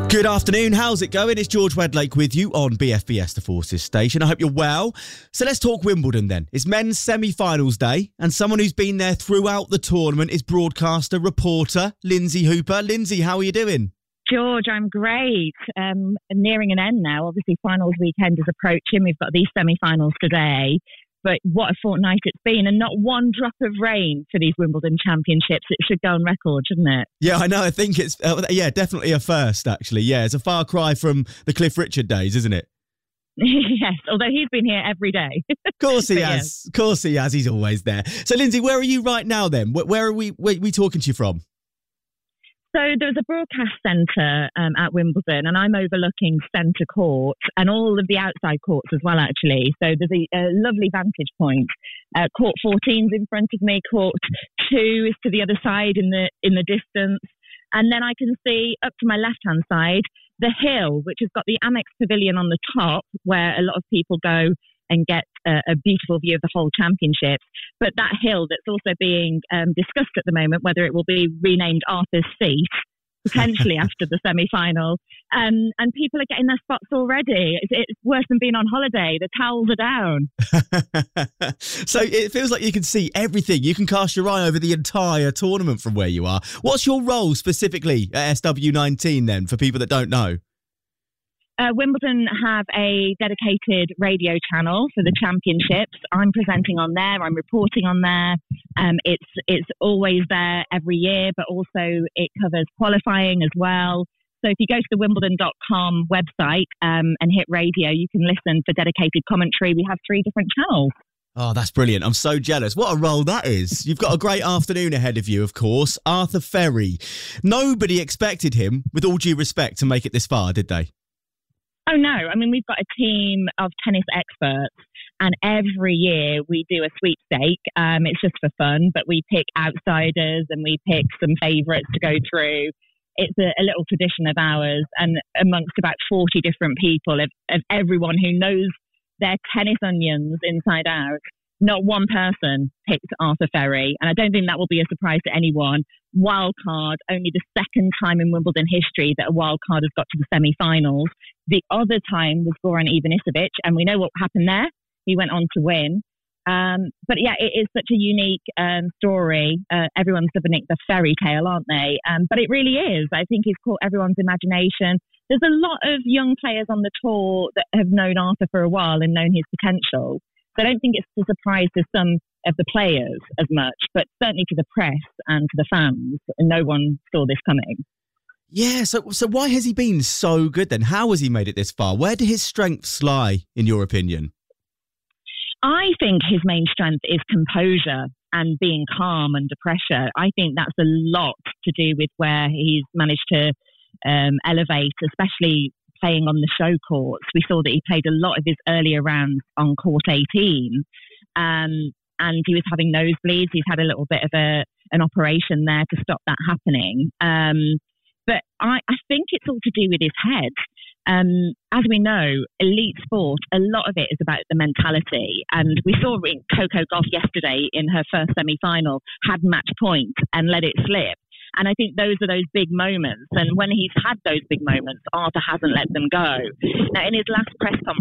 Good afternoon, how's it going? It's George Wedlake with you on BFBS The Forces station. I hope you're well. So let's talk Wimbledon then. It's men's semi-finals day, and someone who's been there throughout the tournament is broadcaster, reporter, Lindsay Hooper. Lindsay, how are you doing? George, I'm great. Nearing an end now. Obviously, finals weekend is approaching. We've got these semi-finals today. But what a fortnight it's been, and not one drop of rain for these Wimbledon championships. It should go on record, shouldn't it? Yeah, I know. I think it's, definitely a first, actually. Yeah, it's a far cry from the Cliff Richard days, isn't it? Yes, although he's been here every day. Of course he has. Yes. Of course he has. He's always there. So, Lindsay, where are you right now then? Where are we talking to you from? So there's a broadcast centre at Wimbledon, and I'm overlooking centre court and all of the outside courts as well, actually. So there's a lovely vantage point. Court 14's in front of me. Court 2 is to the other side in the distance. And then I can see up to my left-hand side, the hill, which has got the Amex Pavilion on the top, where a lot of people go and get a beautiful view of the whole championships. But that hill that's also being discussed at the moment, whether it will be renamed Arthur's Seat, potentially after the semi-final. And people are getting their spots already. It's worse than being on holiday. The towels are down. So it feels like you can see everything. You can cast your eye over the entire tournament from where you are. What's your role specifically at SW19 then, for people that don't know? Wimbledon have a dedicated radio channel for the championships. I'm presenting on there. I'm reporting on there. It's always there every year, but also it covers qualifying as well. So if you go to the wimbledon.com website and hit radio, you can listen for dedicated commentary. We have 3 different channels. Oh, that's brilliant. I'm so jealous. What a role that is. You've got a great afternoon ahead of you, of course. Arthur Ferry. Nobody expected him, with all due respect, to make it this far, did they? Oh, no. I mean, we've got a team of tennis experts, and every year we do a sweepstake. It's just for fun, but we pick outsiders and we pick some favourites to go through. It's a little tradition of ours, and amongst about 40 different people, of everyone who knows their tennis onions inside out, not one person picked Arthur Ferry, and I don't think that will be a surprise to anyone. Wild card, only the second time in Wimbledon history that a wild card has got to the semi-finals. The other time was Goran Ivanisevic, and we know what happened there. He went on to win. But yeah, it is such a unique story. Everyone's given it the fairy tale, aren't they? But it really is. I think he's caught everyone's imagination. There's a lot of young players on the tour that have known Arthur for a while and known his potential. So I don't think it's a surprise to some of the players as much, but certainly to the press and to the fans. No one saw this coming. Yeah, so why has he been so good then? How has he made it this far? Where do his strengths lie, in your opinion? I think his main strength is composure and being calm under pressure. I think that's a lot to do with where he's managed to elevate, especially playing on the show courts. We saw that he played a lot of his earlier rounds on court 18, and he was having nosebleeds. He's had a little bit of an operation there to stop that happening. But I think it's all to do with his head. As we know, elite sport, a lot of it is about the mentality. And we saw Coco Gauff yesterday in her first semi-final had match point and let it slip. And I think those are those big moments. And when he's had those big moments, Arthur hasn't let them go. Now, in his last press conference,